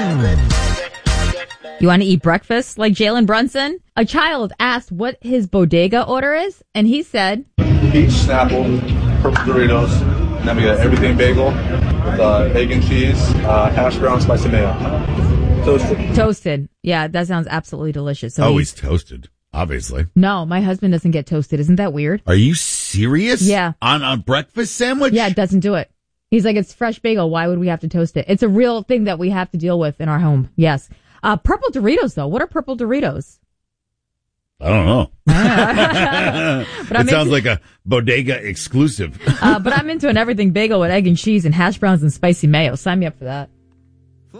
You want to eat breakfast like Jalen Brunson? A child asked what his bodega order is, and he said, Peach Snapple, purple Doritos, and then we got everything bagel with egg and cheese, hash brown, spicy mayo. Toasted. Toasted. Yeah, that sounds absolutely delicious. So Always toasted, obviously. No, my husband doesn't get toasted. Isn't that weird? Are you serious? Yeah. On a breakfast sandwich? Yeah, it doesn't do it. He's like, it's fresh bagel. Why would we have to toast it? It's a real thing that we have to deal with in our home. Yes. Purple Doritos, though. What are purple Doritos? I don't know. But it sounds like a bodega exclusive. But I'm into an everything bagel with egg and cheese and hash browns and spicy mayo. Sign me up for that.